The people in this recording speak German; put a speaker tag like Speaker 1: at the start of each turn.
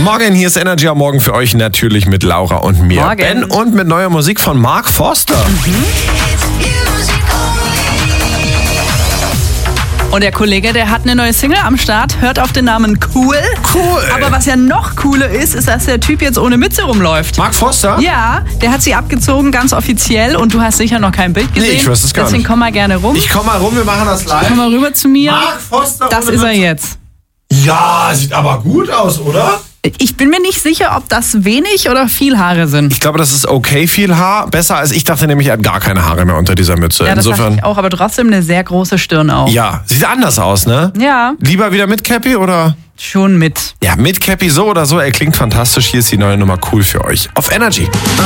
Speaker 1: Morgen, hier ist Energy am Morgen für euch natürlich mit Laura und mir.
Speaker 2: Morgen.
Speaker 1: Ben und mit neuer Musik von Mark Forster.
Speaker 2: Und der Kollege, der hat eine neue Single am Start, hört auf den Namen Cool.
Speaker 1: Cool.
Speaker 2: Aber was ja noch cooler ist, dass der Typ jetzt ohne Mütze rumläuft.
Speaker 1: Mark Forster?
Speaker 2: Ja, der hat sie abgezogen, ganz offiziell. Und du hast sicher noch kein Bild gesehen.
Speaker 1: Nee, ich weiß es gar
Speaker 2: Deswegen
Speaker 1: nicht.
Speaker 2: komm mal gerne rum.
Speaker 1: Ich komm mal rum, wir machen das live.
Speaker 2: Komm mal rüber zu mir.
Speaker 1: Mark Forster
Speaker 2: Das
Speaker 1: ohne
Speaker 2: ist er
Speaker 1: Mütze.
Speaker 2: jetzt.
Speaker 1: Ja, sieht aber gut aus, oder?
Speaker 2: Ich bin mir nicht sicher, ob das wenig oder viel Haare sind.
Speaker 1: Ich glaube, das ist okay, viel Haar. Besser als ich dachte nämlich, er hat gar keine Haare mehr unter dieser Mütze.
Speaker 2: Ja, das dachte
Speaker 1: Insofern.
Speaker 2: ich auch, aber trotzdem eine sehr große Stirn auch.
Speaker 1: Ja, sieht anders aus, ne?
Speaker 2: Ja,
Speaker 1: Lieber wieder mit Cappy oder?
Speaker 2: schon mit.
Speaker 1: Ja, mit Cappy so oder so. Er klingt fantastisch. Hier ist die neue Nummer Cool für euch. Auf Energy.